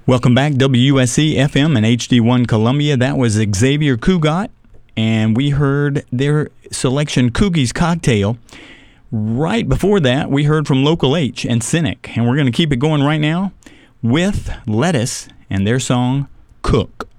Welcome back, WUSC FM and HD1 Columbia. That was Xavier Cugat, and we heard their selection, Coogie's Cocktail. Right before that, we heard from Local H and Cynic, and we're going to keep it going right now with Lettuce and their song, Cook.